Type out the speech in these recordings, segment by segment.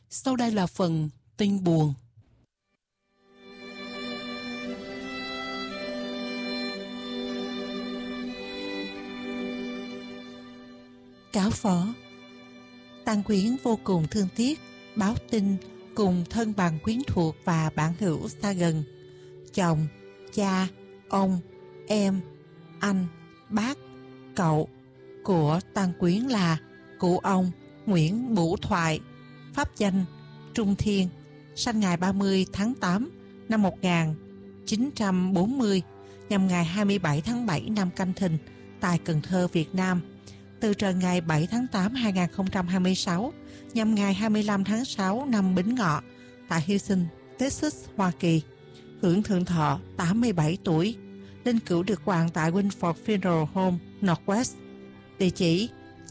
Sau đây là phần tin buồn. Cáo phó. Tang Quyến vô cùng thương tiếc báo tin cùng thân bằng quyến thuộc và bạn hữu xa gần, chồng, cha, ông, em, anh, bác, cậu của Tang Quyến là cụ ông Nguyễn Bửu Thoại, pháp danh Trung Thiên, sinh ngày 30 tháng 8 năm 1940, nhằm ngày 27 tháng 7 năm Canh Thìn tại Cần Thơ, Việt Nam, từ trần ngày 7 tháng 8 2026 nhằm ngày 25 tháng 6 năm Bính Ngọ tại Houston, Texas, Hoa Kỳ, hưởng thượng thọ 87 tuổi. Linh cữu được quàng tại Winford Funeral Home, Northwest, địa chỉ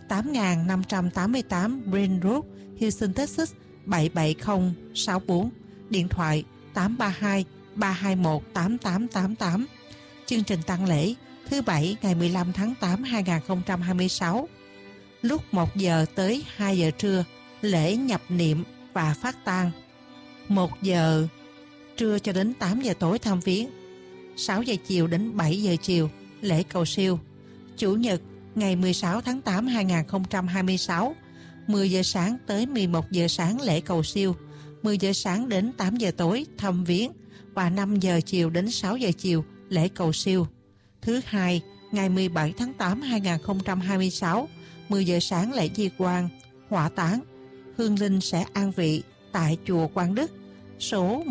8588 Green Road, Houston, Texas 77064, điện thoại 832 321 8888. Chương trình tang lễ thứ Bảy ngày 15 tháng 8 2026, lúc 1 giờ tới 2 giờ trưa lễ nhập niệm và phát tang, 1 giờ trưa cho đến 8 giờ tối thăm viếng, 6 giờ chiều đến 7 giờ chiều lễ cầu siêu. Chủ nhật ngày 16 tháng 8 2026, 10 giờ sáng tới 11 giờ sáng lễ cầu siêu, 10 giờ sáng đến 8 giờ tối thăm viếng và 5 giờ chiều đến 6 giờ chiều lễ cầu siêu. Thứ Hai ngày 17 tháng 8 2026, 10 giờ sáng lễ di quan, hỏa táng. Hương linh sẽ an vị tại chùa Quang Đức, số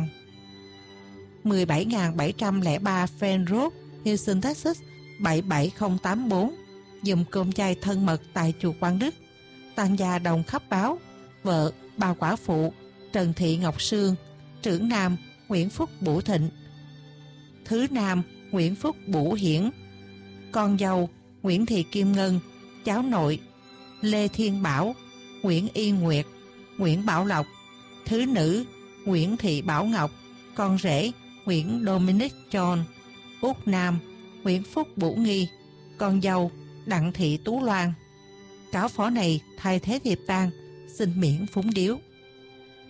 17703 Fan Road, Houston, Texas 77084. Dùm cơm chay thân mật tại chùa Quang Đức. Tang gia đồng khắp báo: vợ bà quả phụ Trần Thị Ngọc Sương, trưởng nam Nguyễn Phúc Bửu Thịnh, thứ nam Nguyễn Phúc Bửu Hiển, con dâu Nguyễn Thị Kim Ngân, cháu nội Lê Thiên Bảo, Nguyễn Y Nguyệt, Nguyễn Bảo Lộc, thứ nữ Nguyễn Thị Bảo Ngọc, con rể Nguyễn Dominic John, út nam Nguyễn Phúc Bửu Nghi, con dâu Đặng Thị Tú Loan. Cáo phó này thay thế thiệp tang, xin miễn phúng điếu.